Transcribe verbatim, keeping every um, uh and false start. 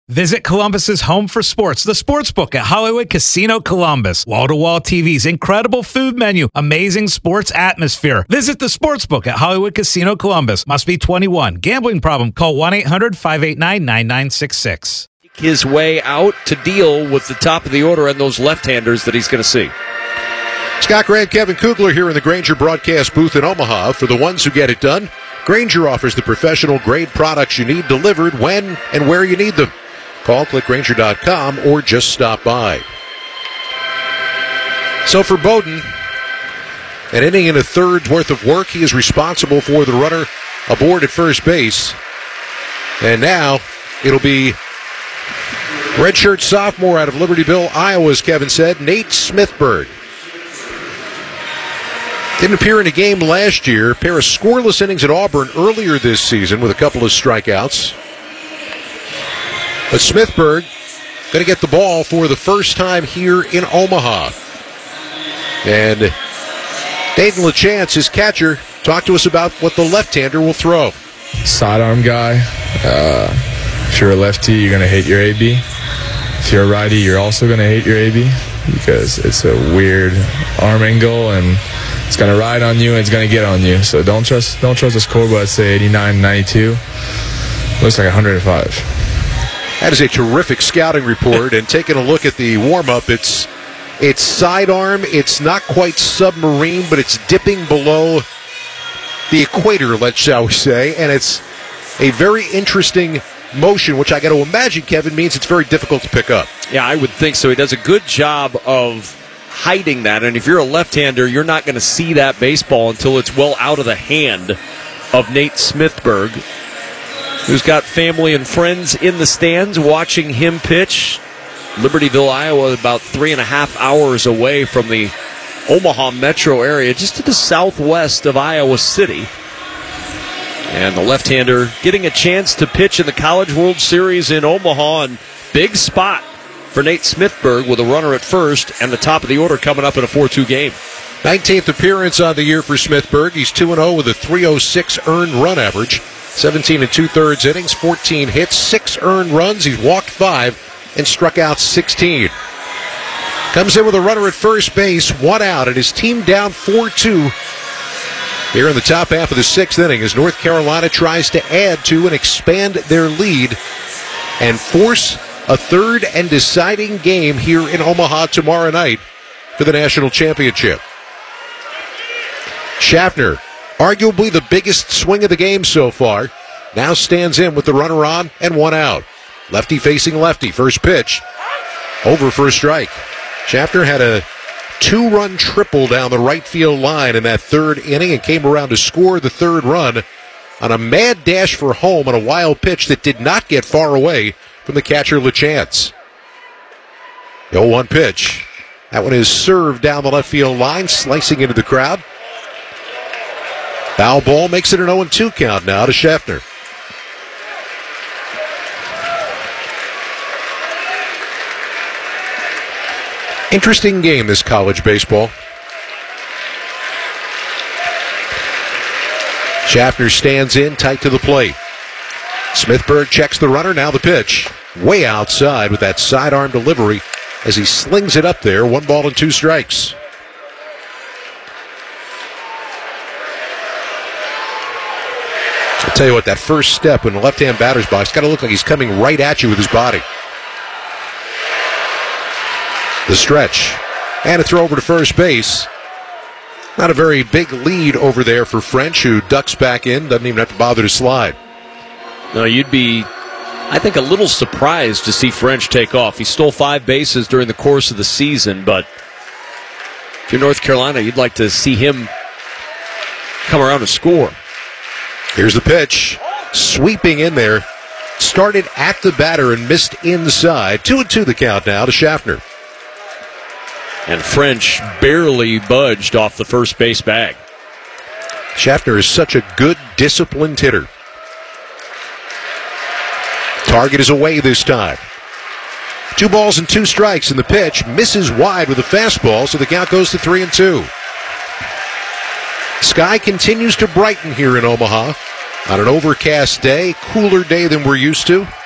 Visit Columbus's home for sports, the Sportsbook at Hollywood Casino Columbus. Wall-to-wall T Vs, incredible food menu, amazing sports atmosphere. Visit the Sportsbook at Hollywood Casino Columbus. Must be twenty-one. Gambling problem? Call one eight hundred five eight nine nine nine six six. His way out to deal with the top of the order and those left-handers that he's going to see. Scott Grant, Kevin Kugler here in the Grainger broadcast booth in Omaha. For the ones who get it done, Grainger offers the professional grade products you need delivered when and where you need them. Call, click Grainger dot com, or just stop by. So for Bowden, an inning and a third's worth of work. He is responsible for the runner aboard at first base. And now it'll be redshirt sophomore out of Libertyville, Iowa, as Kevin said, Nate Smithburg. Didn't appear in a game last year. A pair of scoreless innings at Auburn earlier this season with a couple of strikeouts. But Smithburg going to get the ball for the first time here in Omaha. And Dayton LaChance, his catcher, talked to us about what the left-hander will throw. Sidearm guy. Uh, if you're a lefty, you're going to hate your A B. If you're a righty, you're also going to hate your A B because it's a weird arm angle and it's going to ride on you and it's going to get on you. So don't trust don't trust the scoreboard at, say, eighty-nine, ninety-two. Looks like one hundred five. That is a terrific scouting report. And taking a look at the warm-up, it's it's sidearm. It's not quite submarine, but it's dipping below the equator, let's shall we say. And it's a very interesting motion, which I got to imagine, Kevin, means it's very difficult to pick up. Yeah, I would think so. He does a good job of hiding that. And if you're a left-hander, you're not going to see that baseball until it's well out of the hand of Nate Smithburg, who's got family and friends in the stands watching him pitch. Libertyville, Iowa, about three and a half hours away from the Omaha metro area, just to the southwest of Iowa City. And the left-hander getting a chance to pitch in the College World Series in Omaha, and big spot for Nate Smithburg with a runner at first and the top of the order coming up in a four two game. nineteenth appearance on the year for Smithburg. He's two and oh with a three oh six earned run average. seventeen and two-thirds innings, fourteen hits, six earned runs. He's walked five and struck out sixteen. Comes in with a runner at first base, one out, and his team down four two here in the top half of the sixth inning as North Carolina tries to add to and expand their lead and force a third and deciding game here in Omaha tomorrow night for the national championship. Schaffner, arguably the biggest swing of the game so far, now stands in with the runner on and one out. Lefty facing lefty. First pitch, over for a strike. Schaffner had a two-run triple down the right field line in that third inning and came around to score the third run on a mad dash for home on a wild pitch that did not get far away from the catcher LaChance. The oh one pitch. That one is served down the left field line, slicing into the crowd. Foul ball makes it an oh two count now to Schaffner. Interesting game, this college baseball. Schaffner stands in, tight to the plate. Smithburg checks the runner, now the pitch. Way outside with that sidearm delivery as he slings it up there. One ball and two strikes. I'll tell you what, that first step in the left-hand batter's box got to look like he's coming right at you with his body. The stretch. And a throw over to first base. Not a very big lead over there for French, who ducks back in, doesn't even have to bother to slide. No, you'd be, I think, a little surprised to see French take off. He stole five bases during the course of the season, but if you're North Carolina, you'd like to see him come around and score. Here's the pitch. Sweeping in there. Started at the batter and missed inside. Two and two the count now to Schaffner. And French barely budged off the first base bag. Schaffner is such a good, disciplined hitter. Target is away this time. Two balls and two strikes, and the pitch misses wide with a fastball, so the count goes to three and two. Sky continues to brighten here in Omaha on an overcast day, cooler day than we're used to.